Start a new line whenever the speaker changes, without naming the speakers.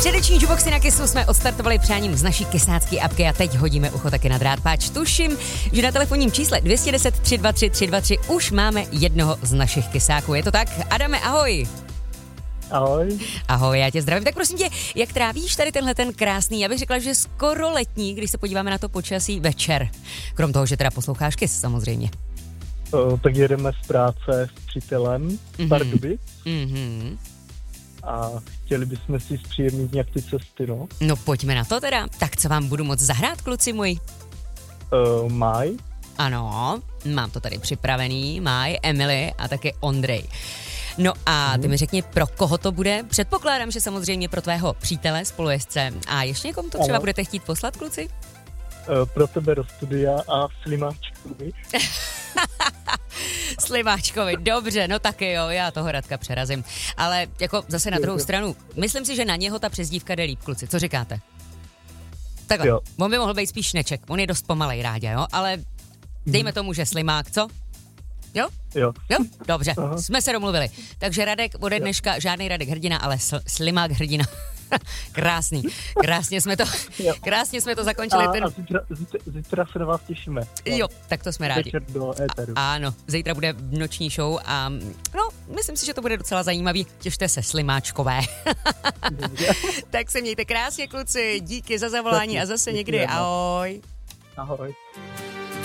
Středeční jukeboxy na Kissu jsme odstartovali přáním z naší kysácké apky a teď hodíme ucho taky na drát. Páč tuším, že na telefonním čísle 210 323 323 už máme jednoho z našich kysáků. Je to tak? Adame, ahoj.
Ahoj.
Ahoj, já tě zdravím. Tak prosím tě, jak trávíš tady tenhle ten krásný, já bych řekla, že skoro letní, když se podíváme na to počasí večer. Krom toho, že teda posloucháš Kiss samozřejmě.
Tak jedeme z práce s přítelem z Pardubic. A chtěli bychom si zpříjemnit nějak ty cesty, no.
No pojďme na to teda. Tak co vám budu moc zahrát, kluci moji?
Maj.
Ano, mám to tady připravený. Maj, Emily a také Ondrej. No a ty mi řekni, pro koho to bude? Předpokládám, že samozřejmě pro tvého přítele, spolujezdce. A ještě někomu to třeba budete chtít poslat, kluci?
Pro tebe do studia a Slimáčkovi.
Slimáčkovi, dobře, no taky jo, já toho Radka přerazím. Ale jako zase na druhou stranu, myslím si, že na něho ta přezdívka jde líp, kluci, co říkáte? Takhle, jo. On by mohl být spíš Šneček, on je dost pomalej Ráďa, jo, ale dejme tomu, že Slimák, co? Jo?
Jo.
Jo? Dobře, jsme se domluvili. Takže Radek ode dneška, žádný Radek hrdina, ale Slimák hrdina. Krásný. Krásně jsme to zakončili.
A zítra se na vás těšíme.
Jo, tak to jsme rádi.
Večer do éteru.
Ano, zítra bude noční show a no, myslím si, že to bude docela zajímavý. Těšte se, Slimáčkové. Tak se mějte krásně, kluci. Díky za zavolání a zase někdy. Ahoj.
Ahoj.